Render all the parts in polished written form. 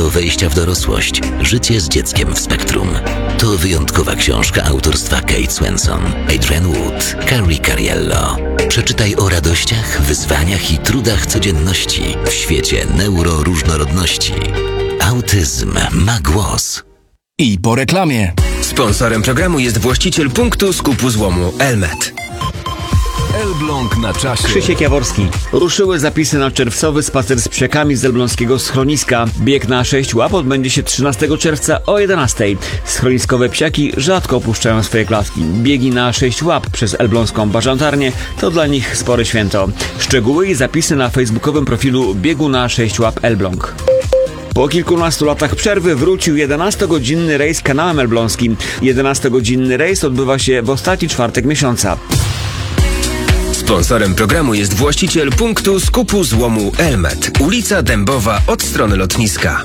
do wejścia w dorosłość. Życie z dzieckiem w spektrum. To wyjątkowa książka autorstwa Kate Swenson, Adrienne Wood, Carrie Cariello. Przeczytaj o radościach, wyzwaniach i trudach codzienności w świecie neuroróżnorodności. Autyzm ma głos. I po reklamie. Sponsorem programu jest właściciel punktu skupu złomu Elmet. Elbląg na czasie. Krzysiek Jaworski. Ruszyły zapisy na czerwcowy spacer z psiakami z elbląskiego schroniska. Bieg na 6 łap odbędzie się 13 czerwca o 11. Schroniskowe psiaki rzadko opuszczają swoje klatki. Biegi na 6 łap przez elbląską bażantarnię to dla nich spore święto. Szczegóły i zapisy na facebookowym profilu Biegu na 6 łap Elbląg. Po kilkunastu latach przerwy wrócił 11-godzinny rejs kanałem elbląskim. 11-godzinny rejs odbywa się w ostatni czwartek miesiąca. Sponsorem programu jest właściciel punktu skupu złomu Elmet. Ulica Dębowa od strony lotniska.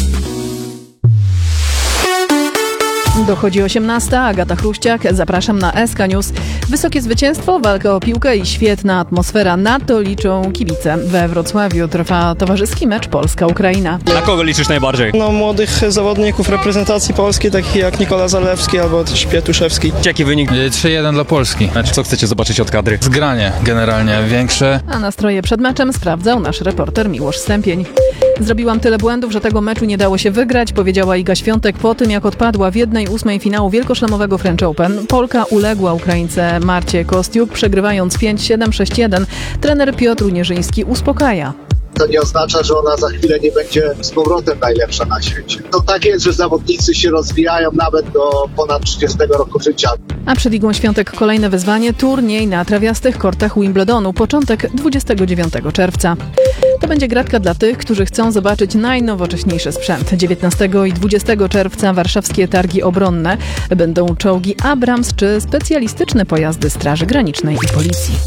Dochodzi 18. Agata Chruściak. Zapraszam na SK News. Wysokie zwycięstwo, walka o piłkę i świetna atmosfera. Na to liczą kibice. We Wrocławiu trwa towarzyski mecz Polska-Ukraina. Na kogo liczysz najbardziej? Młodych zawodników reprezentacji polskiej, takich jak Nikola Zalewski albo też Pietuszewski. Jaki wynik? 3-1 dla Polski. Co chcecie zobaczyć od kadry? Zgranie generalnie większe. A nastroje przed meczem sprawdzał nasz reporter Miłosz Stępień. Zrobiłam tyle błędów, że tego meczu nie dało się wygrać, powiedziała Iga Świątek po tym, jak odpadła w 1/8 finału wielkoszlemowego French Open. Polka uległa Ukraińce Marcie Kostiuk, przegrywając 5-7, 6-1. Trener Piotr Unieżyński uspokaja. To nie oznacza, że ona za chwilę nie będzie z powrotem najlepsza na świecie. To tak jest, że zawodnicy się rozwijają nawet do ponad 30 roku życia. A przed Igą Świątek kolejne wyzwanie, turniej na trawiastych kortach Wimbledonu, początek 29 czerwca. To będzie gratka dla tych, którzy chcą zobaczyć najnowocześniejszy sprzęt. 19 i 20 czerwca warszawskie targi obronne. Będą czołgi Abrams czy specjalistyczne pojazdy Straży Granicznej i Policji.